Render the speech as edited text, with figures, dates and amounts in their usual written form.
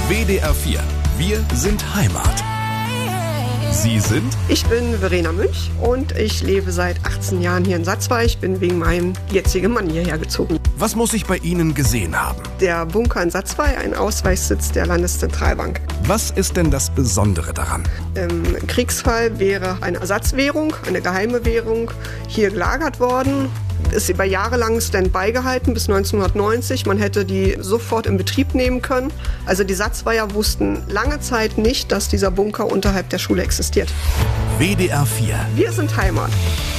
WDR 4. Wir sind Heimat. Sie sind? Ich bin Verena Münch und ich lebe seit 18 Jahren hier in Satzwey. Ich bin wegen meinem jetzigen Mann hierher gezogen. Was muss ich bei Ihnen gesehen haben? Der Bunker in Satzwey, ein Ausweichsitz der Landeszentralbank. Was ist denn das Besondere daran? Im Kriegsfall wäre eine Ersatzwährung, eine geheime Währung, hier gelagert worden. Ist über Jahre lang Standby gehalten bis 1990. Man hätte die sofort in Betrieb nehmen können. Also die Satzweier wussten lange Zeit nicht, dass dieser Bunker unterhalb der Schule existiert. WDR 4. Wir sind Heimat.